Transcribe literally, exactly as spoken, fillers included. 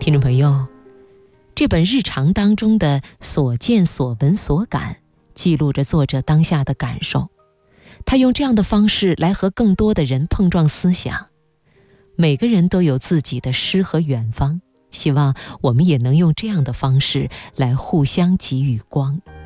听众朋友，这本日常当中的所见所闻所感，记录着作者当下的感受。他用这样的方式来和更多的人碰撞思想。每个人都有自己的诗和远方，希望我们也能用这样的方式来互相给予光。